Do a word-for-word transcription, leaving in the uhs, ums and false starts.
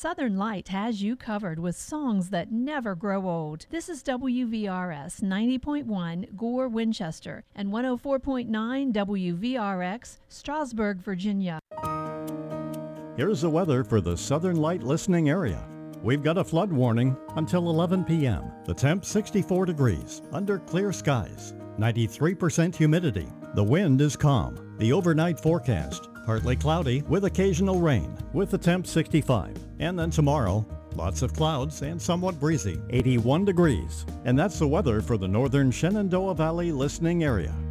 Southern Light has you covered with songs that never grow old. This is W V R S ninety point one Gore, Winchester, and one oh four point nine W V R X, Strasburg, Virginia. Here's the weather for the Southern Light listening area. We've got a flood warning until eleven p.m. The temp sixty-four degrees, under clear skies, ninety-three percent humidity. The wind is calm. The overnight forecast, partly cloudy with occasional rain, with the temp sixty-five. And then tomorrow, lots of clouds and somewhat breezy, eighty-one degrees. And that's the weather for the northern Shenandoah Valley listening area.